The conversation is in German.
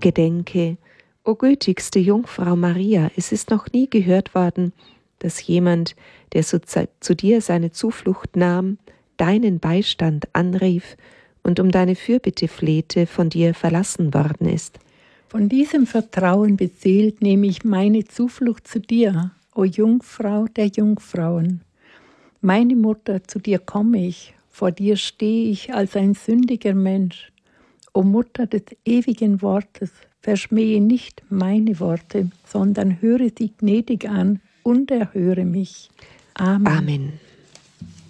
Gedenke, o gütigste Jungfrau Maria, es ist noch nie gehört worden, dass jemand, der zu dir seine Zuflucht nahm, deinen Beistand anrief und um deine Fürbitte flehte, von dir verlassen worden ist. Von diesem Vertrauen beseelt nehme ich meine Zuflucht zu dir, o Jungfrau der Jungfrauen. Meine Mutter, zu dir komme ich, vor dir stehe ich als ein sündiger Mensch. O Mutter des ewigen Wortes, verschmähe nicht meine Worte, sondern höre sie gnädig an und erhöre mich. Amen. Amen.